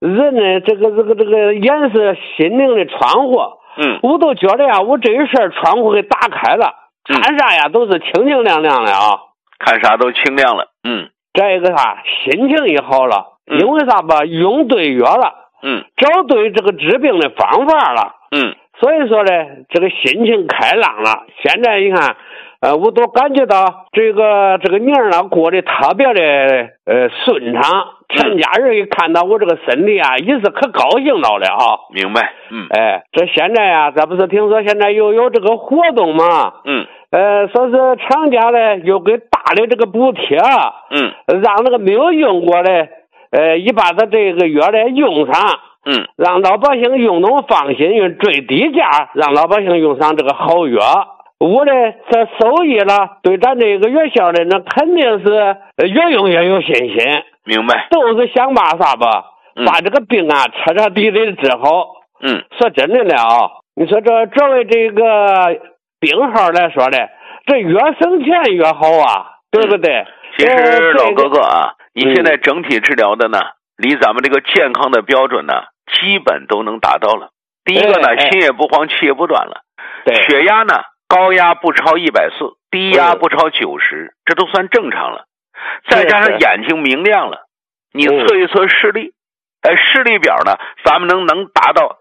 人呢这个颜色心灵的窗户，我都觉得呀，我这一扇窗户给打开了，看啥呀都是清清亮亮的啊， 看啥都清亮了。 再一个啥，心情也好了，因为啥吧，用对药了，找对这个治病的方法了，所以说呢，这个心情开朗了。现在你看，我都感觉到这个年呢过得特别的顺畅，全家人一看到我这个身体啊，也是可高兴到了啊。 明白。 这现在啊，咱不是听说现在又有这个活动吗？说是厂家呢又给大的这个补贴，让那个没有用过的，一把它这个药呢用上，让老百姓用能放心，用最低价让老百姓用上这个好药。我呢这受益了，对咱这个院校的那肯定是越用越有信心。 明白。 都是想把啥吧，把这个病啊彻彻底底的治好。说真的了啊，你说这作为这个病号来说的，这越省钱越好啊，对不对？ 其实老哥哥啊，你现在整体治疗的呢，离咱们这个健康的标准呢，基本都能达到了。第一个呢，心也不慌，气也不短了。血压呢，高压不超140，低压不超90，这都算正常了。再加上眼睛明亮了，你测一测视力，视力表呢，咱们能达到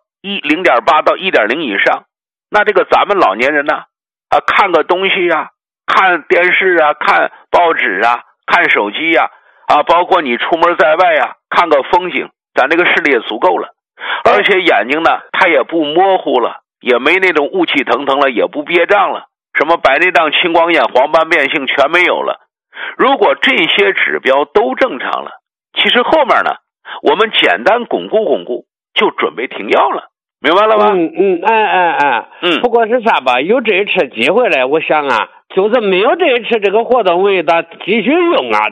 0.8到1.0以上。那这个咱们老年人呢，看个东西啊，看电视啊，看报纸啊，看手机呀，包括你出门在外呀，看个风景，咱这个视力也足够了。而且眼睛呢，它也不模糊了，也没那种雾气腾腾了，也不憋胀了，什么白内障、青光眼、黄斑变性全没有了。如果这些指标都正常了，其实后面呢，我们简单巩固就准备停药了，明白了吧？ 不过是啥吧，有这一次机会呢，我想啊，就是没有这一次这个活动，我给他继续用啊，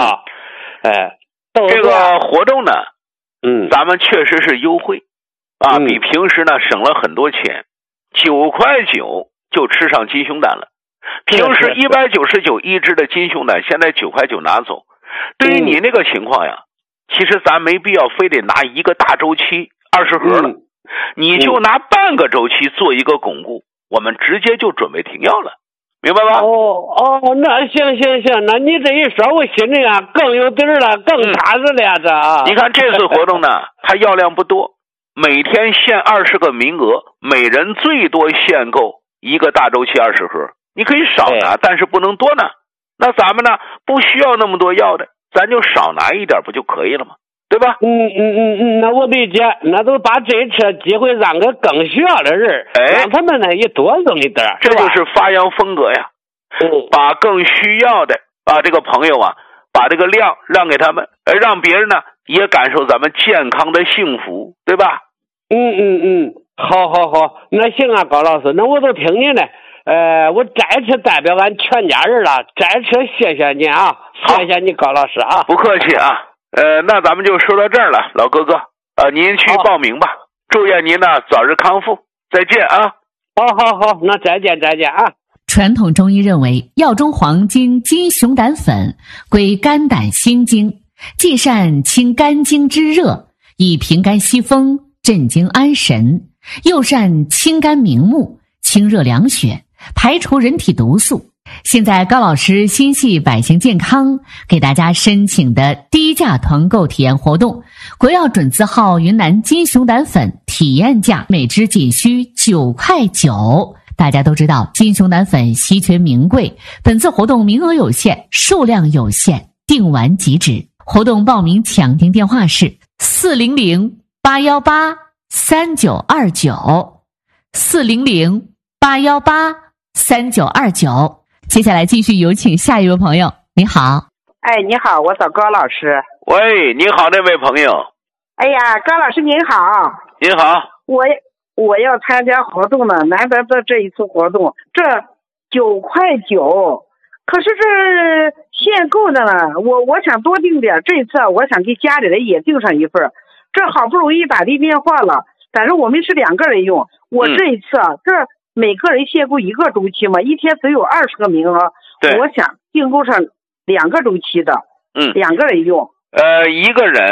这个活动呢，咱们确实是优惠啊，比平时呢省了很多钱，9块9就吃上金熊胆了。平时199一支的金熊胆，现在9块9拿走。对于你那个情况呀，其实咱没必要非得拿一个大周期20盒了，你就拿半个周期做一个巩固，我们直接就准备停药了，明白吧？ 那行，那你这一说，我心里啊更有底儿了，更踏实了这。 你看这次活动呢，它药量不多，每天限20个名额，每人最多限购一个大周期20盒。你可以少拿，但是不能多拿。那咱们呢，不需要那么多药的，咱就少拿一点不就可以了吗？对吧？ 那我理解，那都把这次机会让给更需要的人，让他们呢也多用一点， 这就是发扬风格呀。把更需要的这个朋友啊，把这个量让给他们，让别人呢也感受咱们健康的幸福，对吧？ 好，那行啊，高老师，那我都听你的。我再次代表俺全家人了，再次谢谢你啊，谢谢你高老师啊， 不客气啊。那咱们就说到这儿了，老哥哥，您去报名吧，祝愿您呢早日康复，再见啊。 好，那再见啊。 传统中医认为，药中黄金金熊胆粉归肝胆心经，既善清肝经之热，以平肝息风，镇惊安神，又善清肝明目，清热凉血，排除人体毒素。现在高老师心系百姓健康，给大家申请的低价团购体验活动，国药准字号云南金熊胆粉体验价每支仅需9块9。大家都知道金熊胆粉稀缺名贵，本次活动名额有限，数量有限，订完即止。活动报名抢订电话是400-818-3929，400-818-3929。接下来继续有请下一位朋友。你好。 你好，我找高老师。 喂，你好，那位朋友。 哎呀，高老师您好。 您好。 我要参加活动呢，难得的这一次活动，这9块9，可是这限购的呢，我想多订点，这一次我想给家里人也订上一份，这好不容易打的电话了，但是我们是2个人用，我这一次这每个人限购1个周期嘛，一天只有20个名额，我想订购上2个周期的，2个人用。 一个人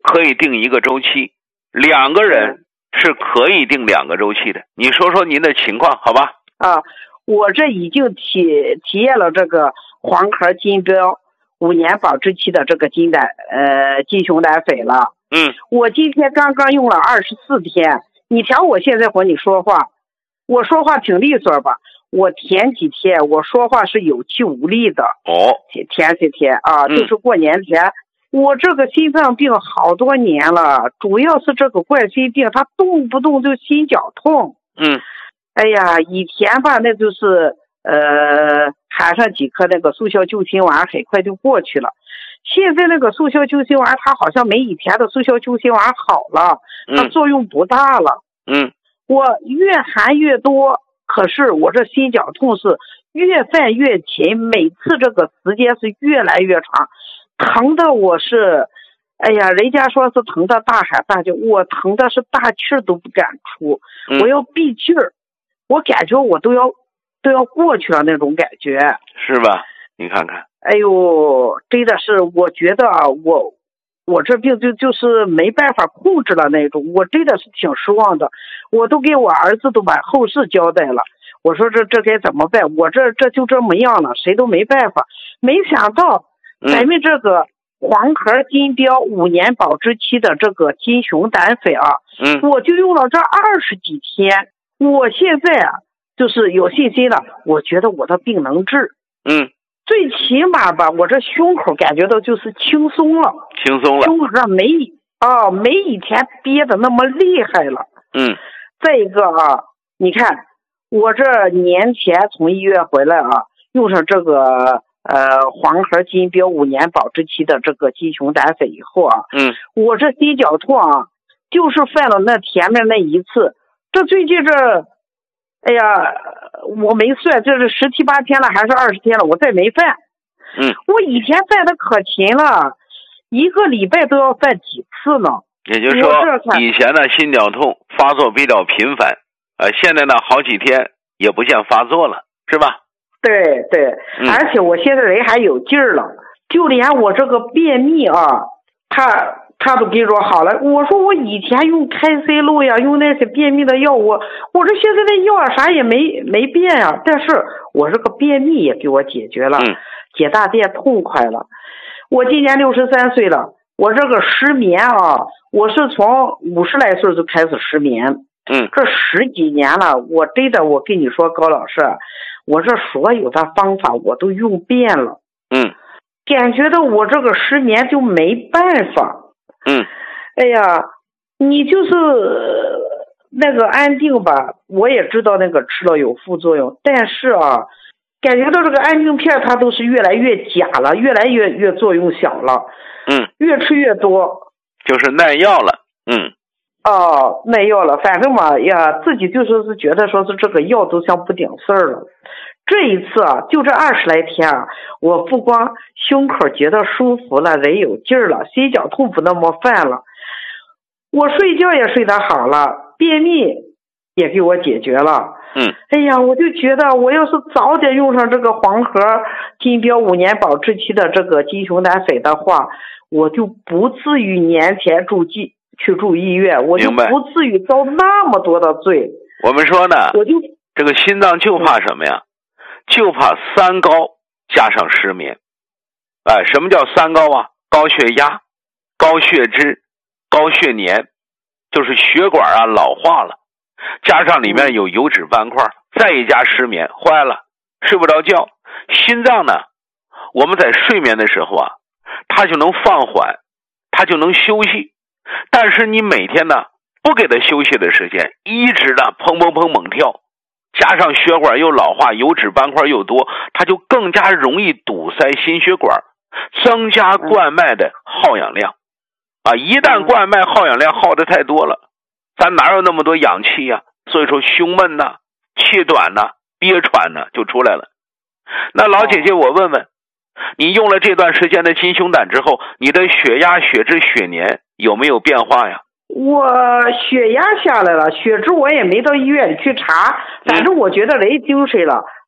可以定1个周期，2个人是可以定2个周期的。你说说您的情况，好吧？ 啊，我这已经体验了这个黄壳金标5年保质期的这个金熊胆粉了。我今天刚刚用了24天。你瞧我现在和你说话，我说话挺利索吧？我前几天我说话是有气无力的。前几天啊，就是过年前。我这个心脏病好多年了，主要是这个冠心病，它动不动就心绞痛。哎呀，以前吧，那就是含上几颗那个速效救心丸，很快就过去了。现在那个速效救心丸，它好像没以前的速效救心丸好了，它作用不大了。我越含越多，可是我这心绞痛是越犯越勤，每次这个时间是越来越长，疼的我是，哎呀，人家说是疼的大喊大叫，我疼的是大气儿都不敢出，我要闭气儿，我感觉我都要过去了那种感觉， 是吧？你看看， 哎呦，真的是，我觉得啊，我这病就是没办法控制了那种，我真的是挺失望的，我都给我儿子都把后事交代了，我说这该怎么办？我这就这么样了，谁都没办法。没想到咱们这个黄壳金标5年保质期的这个金熊胆粉啊，我就用了这20几天，我现在啊就是有信心了，我觉得我的病能治。最起码吧，我这胸口感觉到就是轻松了，胸口上没以前憋的那么厉害了。再一个啊，你看我这年前从医院回来啊，用上这个黄壳金标5年保质期的这个金熊胆粉以后啊，我这心绞痛啊，就是犯了那前面那一次，这最近这，哎呀，我没算，这是17、18天了还是20天了，我再没犯。我以前犯的可勤了，1个礼拜都要犯几次呢。 也就是说，以前呢心绞痛发作比较频繁，现在呢好几天也不见发作了，是吧？ 对，而且我现在人还有劲儿了，就连我这个便秘啊，他都跟我好了。我说我以前用开塞露呀，用那些便秘的药，我这现在的药啊啥也没变呀，但是我这个便秘也给我解决了，解大便痛快了。我今年63岁了，我这个失眠啊，我是从50来岁就开始失眠，这10几年了，我真的，我跟你说高老师，我这所有的方法我都用遍了，感觉到我这个失眠就没办法。哎呀，你就是那个安定吧，我也知道那个吃了有副作用，但是啊，感觉到这个安定片它都是越来越假了，越来越作用小了，越吃越多， 就是耐药了， 耐药了，反正嘛呀，自己就说是觉得说是这个药都像不顶事儿了。这一次啊，就这20来天啊，我不光胸口觉得舒服了，人有劲儿了，心绞痛不那么犯了，我睡觉也睡得好了，便秘也给我解决了。哎呀，我就觉得我要是早点用上这个黄壳金标5年保质期的这个金熊胆粉的话，我就不至于年前去住医院，我就不至于遭那么多的罪。 我们说呢，这个心脏就怕什么呀？就怕3高加上失眠。什么叫3高啊？高血压、高血脂、高血粘，就是血管啊老化了，加上里面有油脂斑块，再一加失眠，坏了，睡不着觉。心脏呢，我们在睡眠的时候啊，它就能放缓，它就能休息。但是你每天呢不给它休息的时间，一直呢砰砰砰猛跳，加上血管又老化，油脂斑块又多，它就更加容易堵塞心血管，增加冠脉的耗氧量一旦冠脉耗氧量耗得太多了，咱哪有那么多氧气呀？所以说胸闷呐、气短呐、憋喘呐就出来了。那老姐姐，我问问你，用了这段时间的金熊胆之后，你的血压、血脂、血粘有没有变化呀？ 我血压下来了，血脂我也没到医院里去查，反正我觉得人精神了，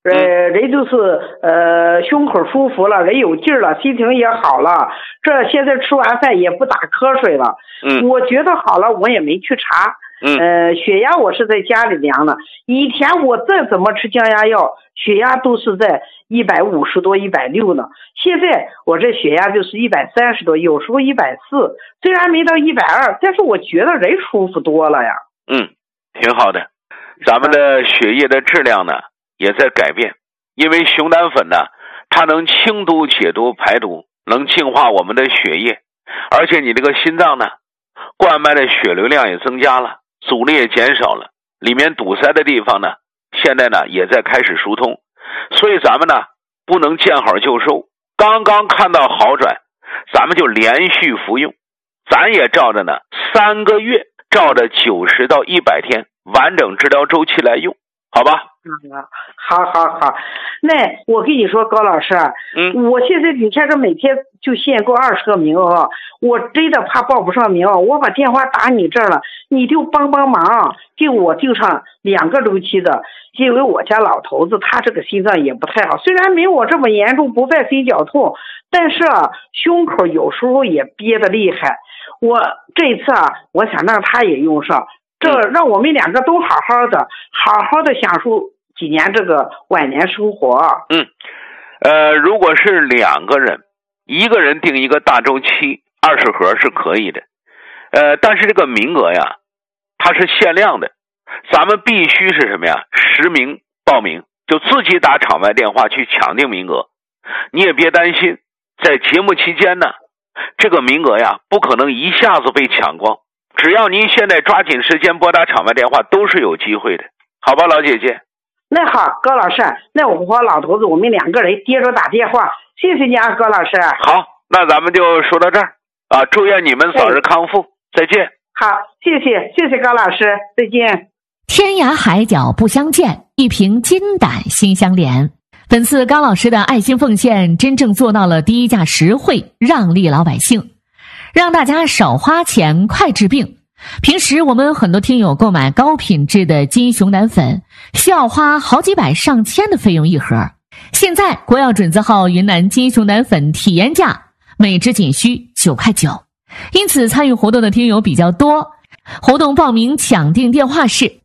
人就是胸口舒服了，人有劲儿了，心情也好了。这现在吃完饭也不打瞌睡了。我觉得好了，我也没去查。血压我是在家里量的，以前我再怎么吃降压药，血压都是在150多、160呢。现在我这血压就是130多，有时候140，虽然没到120，但是我觉得人舒服多了呀。 挺好的。咱们的血液的质量呢也在改变，因为熊胆粉呢，它能清毒解毒排毒，能净化我们的血液，而且你这个心脏呢，冠脉的血流量也增加了，阻力也减少了，里面堵塞的地方呢，现在呢也在开始疏通。所以咱们呢不能见好就收，刚刚看到好转，咱们就连续服用，咱也照着呢3个月，照着90到100天完整治疗周期来用，好吧？ 好。那我跟你说，高老师，我现在你看这每天就限购20个名额，我真的怕报不上名，我把电话打你这儿了，你就帮忙，给我定上2个周期的，因为我家老头子他这个心脏也不太好，虽然没我这么严重，不犯心绞痛，但是胸口有时候也憋得厉害。我这一次我想让他也用上。这让我们2个都好好的享受几年这个晚年生活。 如果是2个人，一个人定一个大周期20盒是可以的。但是这个名额呀，它是限量的，咱们必须是什么呀？10名报名，就自己打场外电话去抢定名额。你也别担心，在节目期间呢，这个名额呀，不可能一下子被抢光。只要您现在抓紧时间拨打场外电话，都是有机会的，好吧，老姐姐？ 那好，高老师，那我和老头子我们2个人接着打电话，谢谢你啊，高老师。 好，那咱们就说到这儿啊，祝愿你们早日康复，再见。 好，谢谢高老师，再见。 天涯海角不相见，一瓶金胆心相连。本次高老师的爱心奉献，真正做到了低价实惠，让利老百姓，让大家少花钱快治病。平时我们很多听友购买高品质的金熊胆粉，需要花好几百上千的费用一盒。现在国药准字号云南金熊胆粉体验价每支仅需9块9，因此参与活动的听友比较多。活动报名抢订电话是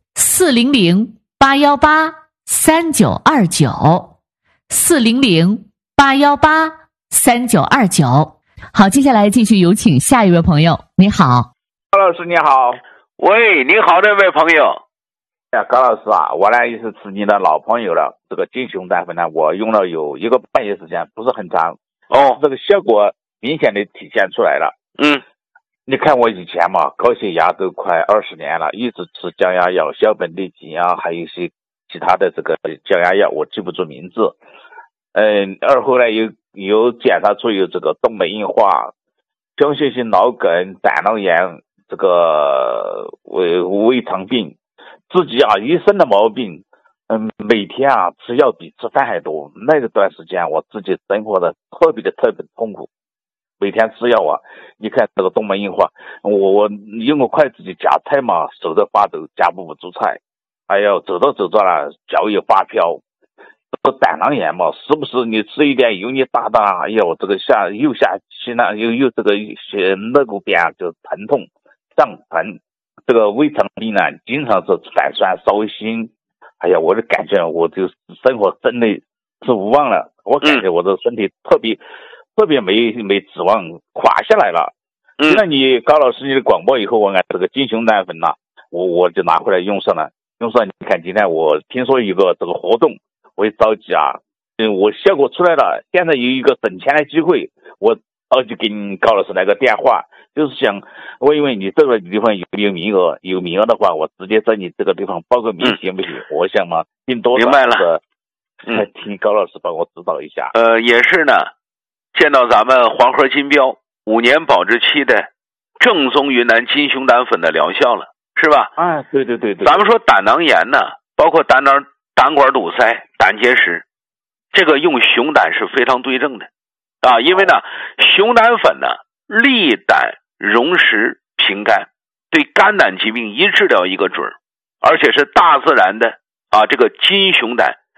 400-818-3929，400-818-3929。好，接下来继续有请下一位朋友。你好， 高老师你好。 喂，你好，这位朋友。 高老师啊，我呢也是是你的老朋友了。这个金熊胆粉呢，我用了有1个半月时间，不是很长。这个效果明显的体现出来了。你看我以前嘛，高血压都快20年了，一直吃降压药、小苯利吉啊，还有一些其他的这个降压药，我记不住名字。后来有检查出有这个动脉硬化、僵性性脑梗、胆囊炎，这个胃肠病，自己一身的毛病。每天吃药比吃饭还多。那段时间我自己生活的特别痛苦，每天吃药你看这个动脉硬化，我用个筷子去夹菜嘛，手在发抖，夹不住菜。走着了，脚也发飘。这个胆囊炎嘛，时不时你吃一点油腻大大，这个右下期呢又这个肋骨边就疼痛胀疼。这个胃肠病呢，经常是反酸烧心。我就感觉我就生活真的是无望了，我感觉我的身体特别没指望，垮下来了。那你高老师你的广播以后，我这个金熊胆粉我就拿回来用上了。你看今天我听说一个这个活动，我也着急我效果出来了，现在有一个省钱的机会，我着急给你高老师来个电话，就是想问一问你这个地方有没有名额，有名额的话我直接在你这个地方报个名行不行？我想嘛，听多明白了， 听高老师帮我指导一下。 也是呢，见到咱们黄河金标5年保质期的正宗云南金熊胆粉的疗效了，是吧？ 对。 咱们说胆囊炎呢，包括胆管堵塞、胆结石，这个用熊胆是非常对症的因为呢，熊胆粉呢利胆溶石平肝，对肝胆疾病一治疗一个准，而且是大自然的这个金熊胆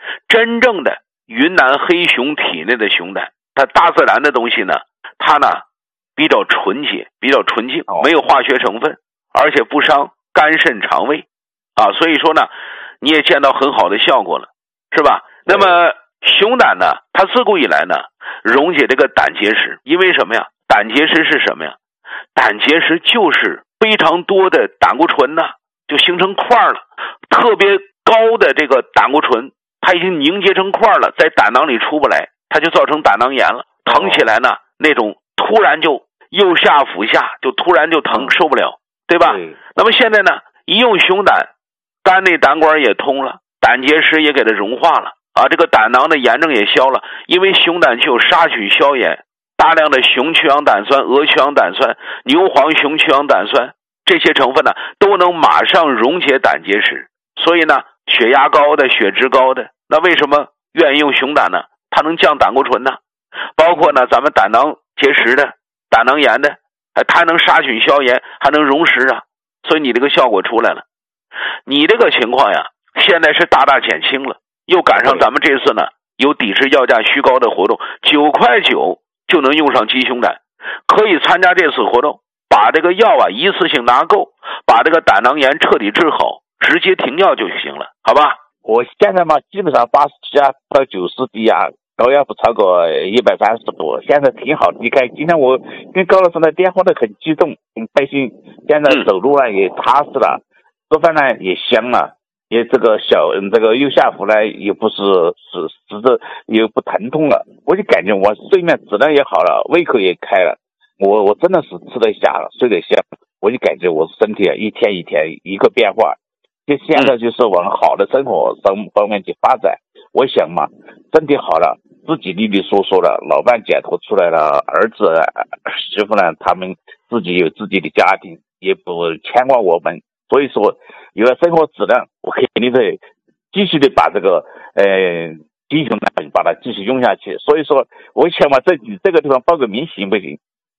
真正的云南黑熊体内的熊胆，它大自然的东西呢，它呢比较纯洁，比较纯净，没有化学成分，而且不伤肝肾肠胃啊，所以说呢你也见到很好的效果了，是吧？那么熊胆呢，它自古以来呢溶解这个胆结石，因为什么呀？胆结石是什么呀？胆结石就是非常多的胆固醇呢就形成块了，特别高的这个胆固醇它已经凝结成块了，在胆囊里出不来，它就造成胆囊炎了，疼起来呢那种突然就右下腹下就突然就疼，受不了，对吧？那么现在呢一用熊胆，肝内胆管也通了，胆结石也给它融化了啊，这个胆囊的炎症也消了，因为熊胆具有杀菌消炎，大量的雄去氧胆酸、鹅去氧胆酸、牛黄雄去氧胆酸这些成分呢都能马上溶解胆结石，所以呢血压高的、血脂高的，那为什么愿意用熊胆呢？它能降胆固醇呢，包括呢咱们胆囊结石的、胆囊炎的，它能杀菌消炎，还能溶石啊，所以你这个效果出来了。你这个情况呀现在是大大减轻了，又赶上咱们这次呢有抵制药价虚高的活动，9块9就能用上鸡胸胆，可以参加这次活动，把这个药啊一次性拿够，把这个胆囊炎彻底治好，直接停药就行了，好吧？ 我现在嘛基本上87啊到90低啊，高压不超过130度，现在挺好。你看今天我跟高老师的电话都很激动，很开心，现在走路呢也踏实了，吃饭呢也香了，也这个这个右下腹呢也不是也不疼痛了，我就感觉我睡眠质量也好了，胃口也开了，我真的是吃得下了，睡得下，我就感觉我身体一天一天一个变化，就现在就是往好的生活方面去发展。我想嘛，身体好了，自己利利索索了，老伴解脱出来了，儿子媳妇呢他们自己有自己的家庭，也不牵挂我们，所以说有了生活质量，我肯定会继续的把这个鸡胸胆把它继续用下去。所以说我想嘛，这个地方报个名行不行？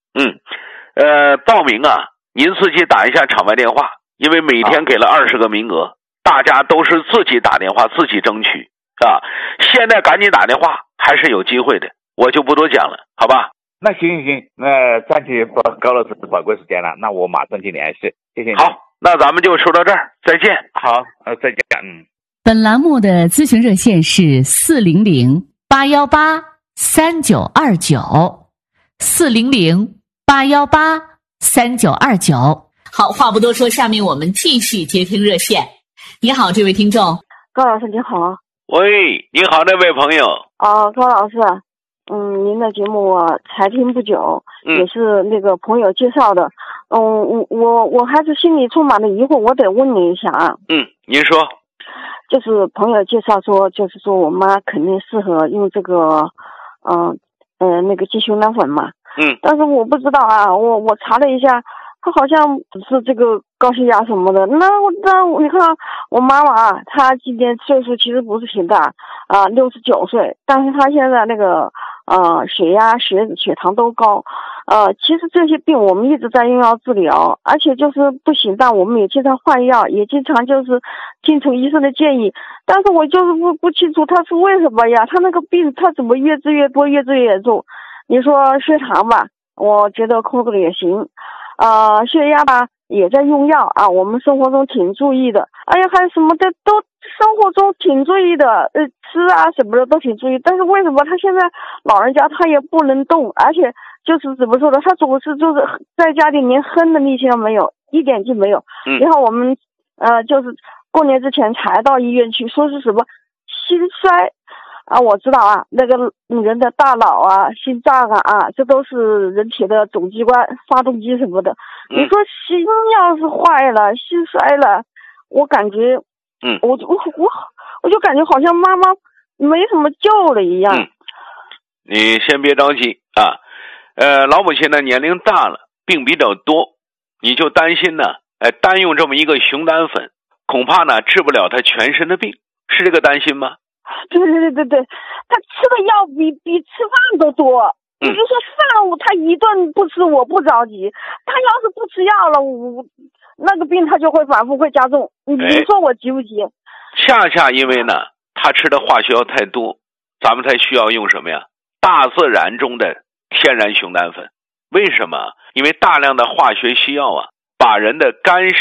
报名啊您自己打一下场外电话，因为每天给了20个名额，大家都是自己打电话自己争取啊，现在赶紧打电话还是有机会的，我就不多讲了，好吧？ 那行，那占据高老师的宝贵时间了，那我马上去联系，谢谢你。 好，那咱们就说到这儿，再见。 好，再见。 本栏目的咨询热线是400-818-3929，400-818-3929。好，话不多说，下面我们继续接听热线。你好，这位听众。 高老师你好。 喂，你好，这位朋友。 高老师，您的节目我才听不久，也是那个朋友介绍的。我还是心里充满了疑惑，我得问你一下啊。 您说。 就是朋友介绍说，就是说我妈肯定适合用这个，那个鸡胸胆粉嘛。但是我不知道啊，我查了一下，她好像只是这个高血压什么的。那你看我妈妈啊，她今年岁数其实不是挺大啊，69岁，但是她现在那个血压、血脂、血糖都高。其实这些病我们一直在用药治疗，而且就是不行，但我们也经常换药，也经常就是听从医生的建议。但是我就是不清楚他是为什么呀？他那个病他怎么越治越多，越治越严重？你说血糖吧，我觉得控制的也行，血压吧也在用药啊，我们生活中挺注意的。哎呀，还有什么的都生活中挺注意的，吃啊什么的都挺注意。但是为什么他现在老人家他也不能动，而且就是怎么说呢，他总是就是在家里连哼的力气都没有，一点劲没有。然后我们就是过年之前才到医院去，说是什么心衰啊，我知道啊，那个人的大脑啊、心脏啊，这都是人体的总机关、发动机什么的。你说心要是坏了、心衰了，我感觉，我就感觉好像妈妈没什么救了一样。 你先别着急啊，老母亲呢年龄大了，病比较多，你就担心呢，单用这么一个熊胆粉，恐怕呢治不了她全身的病，是这个担心吗？ 对，他吃的药比吃饭都多。你就说饭他一顿不吃我不着急，他要是不吃药了，那个病他就会反复会加重。你说我急不急？ 恰恰因为呢他吃的化学药太多，咱们才需要用什么呀？大自然中的天然熊胆粉。为什么？因为大量的化学西药啊，把人的肝